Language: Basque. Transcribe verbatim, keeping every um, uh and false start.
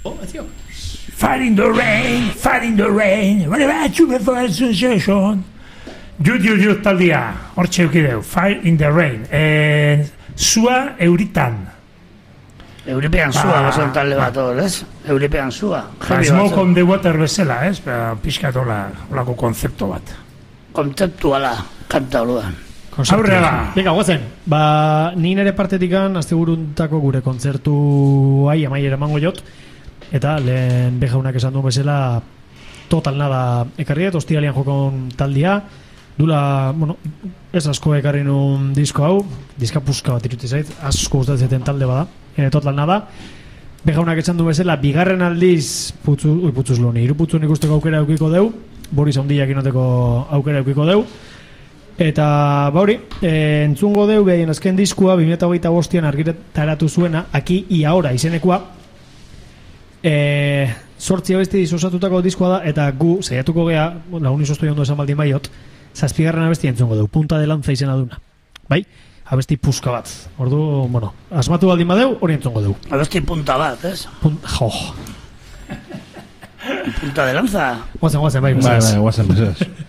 Fire in the rain, fire in the rain, whatever you prefer sensation. Jut, jut, jut taldia, hortxe eukideu, fire in the rain. Eh, zua euritan. Euripean zua, bazen talde bat hor, ez? Euripean zua. Smoke on the water bezala, ez? Pixkatola, olako konzepto bat. Kontzeptuala, kanta holuan. Aurrera. Venga, guazen. Ba, ni nere partetikan asteburuntako gure kontzertu ai amaiera emango jot. Eta lehen bejaunak esan duen bezala total nada ekarriet, ostiralian jokon taldia. Dula, bueno, ez asko ekarri nun disko hau, diska puska bat iruti zait, asko gustatzen talde bada, e, total nada. Bejaunak esan duen bezala, bigarren aldiz putzu, ui, putzuz loni, iru putzun ikusteko aukera eukiko deu, Boris ondiak inoteko aukera eukiko deu. Eta, bauri, e, entzungo deu behien azken diskua, bi mila hogeita bostean argitaratu zuena, Aquí y Ahora izenekoa, e, sortzi abesti osatutako diskoa da, eta gu, saiatuko gea, lagun izostoi ondo esan baldin baiot, zazpigarren abesti entzungo deu, Punta de Lanza izena duna. Bai? Abesti puska bat. Ordu, bueno, asmatu baldin badeu, hori entzungo deu. Abesti punta bat, ez? Punt, jo. Punta de Lanza. Guazen, guazen, bai, bai, bai, guazen, bezaz.